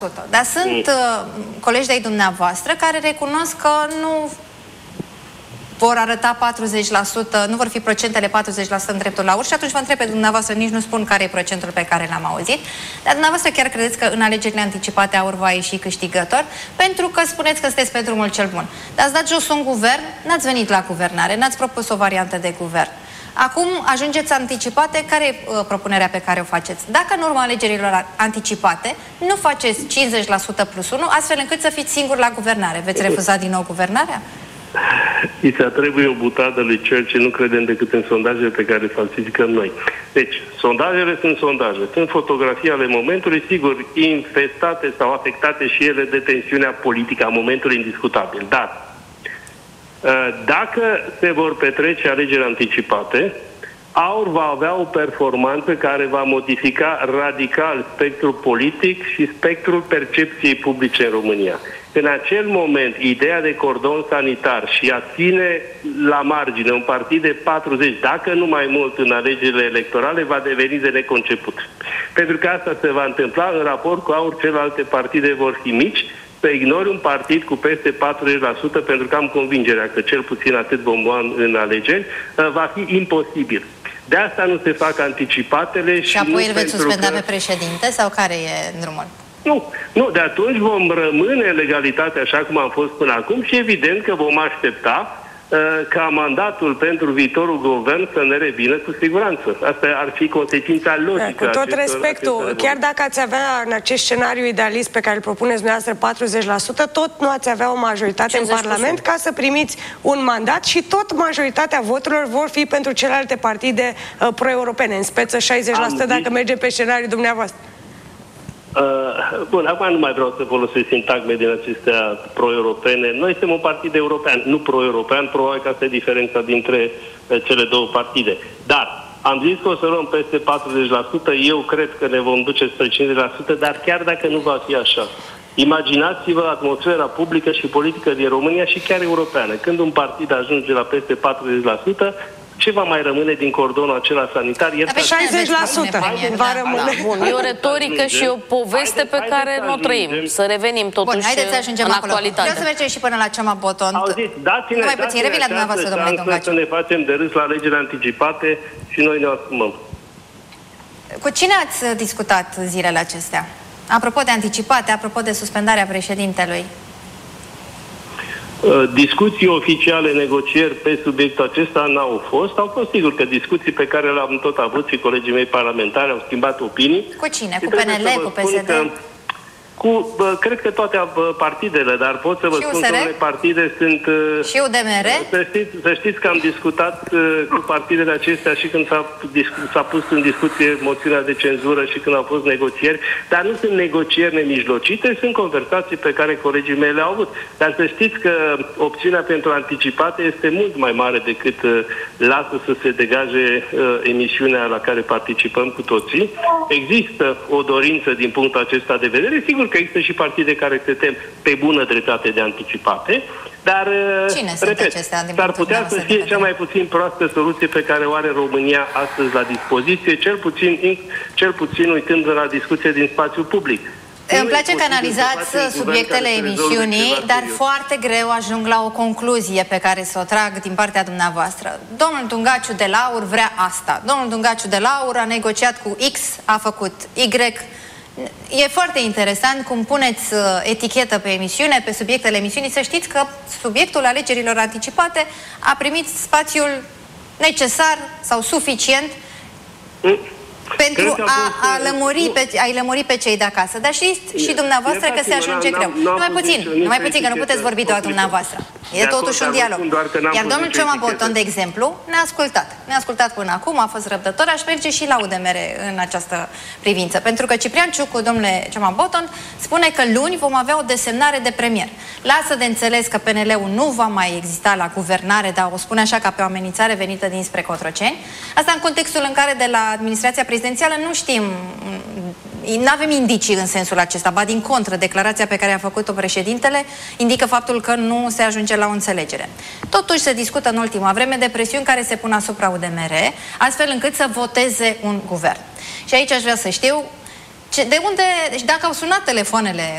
Dar sunt colegi de-ai dumneavoastră care recunosc că nu vor arăta 40%, nu vor fi procentele 40% în dreptul la ur și atunci vă întreb pe dumneavoastră, nici nu spun care e procentul pe care l-am auzit, dar dumneavoastră chiar credeți că în alegerile anticipate AUR va ieși câștigător? Pentru că spuneți că sunteți pe drumul cel bun. Dar ați dat jos un guvern, n-ați venit la guvernare, n-ați propus o variantă de guvern. Acum ajungeți anticipate, care e propunerea pe care o faceți? Dacă în urma alegerilor anticipate nu faceți 50% plus 1, astfel încât să fiți singuri la guvernare, veți refuza din nou guvernarea? Îi se atribuie o butadă lui Churchill, nu credem decât în sondajele pe care le falsificăm noi. Deci, sondajele sunt sondaje, sunt fotografii ale momentului, sigur, infestate sau afectate și ele de tensiunea politică a momentului indiscutabil. Dar, dacă se vor petrece alegeri anticipate, AUR va avea o performanță care va modifica radical spectrul politic și spectrul percepției publice în România. În acel moment, ideea de cordon sanitar și a ține la margine un partid de 40, dacă nu mai mult în alegerile electorale, va deveni de neconceput. Pentru că asta se va întâmpla în raport cu AUR, celelalte partide vor fi mici, să ignori un partid cu peste 40%, pentru că am convingerea că cel puțin atât vom lua în alegeri, va fi imposibil. De asta nu se fac anticipatele. Și apoi îl veți suspenda pe președinte sau care e drumul? Nu, de atunci vom rămâne în legalitate așa cum am fost până acum și evident că vom aștepta ca mandatul pentru viitorul guvern să ne revină cu siguranță. Asta ar fi consecința logică. Cu tot respectul, chiar dacă ați avea în acest scenariu idealist pe care îl propuneți dumneavoastră 40%, tot nu ați avea o majoritate în Parlament ca să primiți un mandat și tot majoritatea voturilor vor fi pentru celelalte partide pro-europene, în speță 60% dacă merge pe scenariul dumneavoastră. Bun, acum nu mai vreau să folosesc sintagme din acestea pro-europene. Noi suntem un partid european, nu pro-european, probabil că asta e diferența dintre cele două partide. Dar am zis că o să luăm peste 40%, eu cred că ne vom duce spre 50%, dar chiar dacă nu va fi așa, imaginați-vă atmosfera publică și politică din România și chiar europeană. Când un partid ajunge la peste 40%, ce va mai rămâne din cordonul acela sanitar? 60% va rămâne. Bun, e o retorică și o poveste pe care nu o trăim. Să revenim totuși în actualitate. Vreau să mergem și până la Cioma Botond. Auziți, dați-ne să ne facem de râs la alegerile anticipate și noi ne asumăm. Cu cine ați discutat zilele acestea? Apropo de anticipate, apropo de suspendarea președintelui. Discuții oficiale, negocieri pe subiectul acesta n-au fost. Au fost, sigur, că discuții pe care le-am tot avut și colegii mei parlamentari au schimbat opinii. Cu cine? Cu PNL? Cu PSD? Cred că toate partidele, dar pot să vă spun că unele partide sunt... Și UDMR? Să știți că am discutat cu partidele acestea și când s-a pus în discuție moțiunea de cenzură și când au fost negocieri, dar nu sunt negocieri nemijlocite, sunt conversații pe care colegii mei le-au avut. Dar să știți că opțiunea pentru anticipate este mult mai mare decât lasă să se degaje emisiunea la care participăm cu toții. Există o dorință din punctul acesta de vedere. Sigur că există și partide care se tem pe bună dreptate de anticipate, dar, repet, s-ar putea să fie cea mai puțin proastă soluție pe care o are România astăzi la dispoziție, cel puțin uitând la discuție din spațiul public. Îmi place că analizați subiectele emisiunii, dar foarte greu ajung la o concluzie pe care să o trag din partea dumneavoastră. Domnul Dungaciu de la AUR vrea asta. Domnul Dungaciu de la AUR a negociat cu X, a făcut Y. E foarte interesant cum puneți etichetă pe emisiune, pe subiectele emisiunii. Să știți că subiectul alegerilor anticipate a primit spațiul necesar sau suficient pentru a lămuri pe cei de acasă. Dar știți și dumneavoastră că se ajunge greu. Numai puțin, că nu puteți vorbi doar dumneavoastră. E totuși un dialog. Iar domnul Cioma Botond, de exemplu, ne-a ascultat. Ne-a ascultat până acum, a fost răbdător. Aș merge și la UDMR în această privință. Pentru că Ciprian Ciucu, domnule Cioma Botond, spune că luni vom avea o desemnare de premier. Lasă de înțeles că PNL-ul nu va mai exista la guvernare, dar o spune așa ca pe o amenințare venită dinspre Cotroceni. Asta în contextul în care de la administrația prezidențială nu știm, nu avem indicii în sensul acesta, ba din contră, declarația pe care a făcut-o președintele indică faptul că nu se ajunge la o înțelegere. Totuși se discută în ultima vreme de presiuni care se pun asupra UDMR, astfel încât să voteze un guvern. Și aici aș vrea să știu de unde, deci dacă au sunat telefoanele